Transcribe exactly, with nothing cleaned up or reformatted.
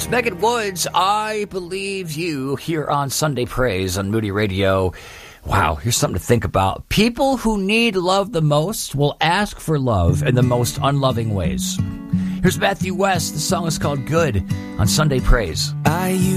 Megan Woods, I Believe You, here on Sunday Praise on Moody Radio. Wow, here's something to think about. People who need love the most will ask for love in the most unloving ways. Here's Matthew West. The song is called Good on Sunday Praise. I